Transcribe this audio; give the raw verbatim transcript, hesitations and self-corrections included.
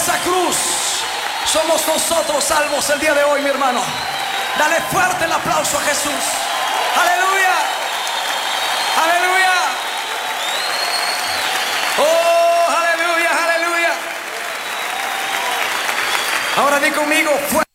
esa cruz somos nosotros salvos el día de hoy, mi hermano. Dale fuerte el aplauso a Jesús. Aleluya, aleluya. Oh, aleluya, aleluya. Ahora di conmigo, fuerte.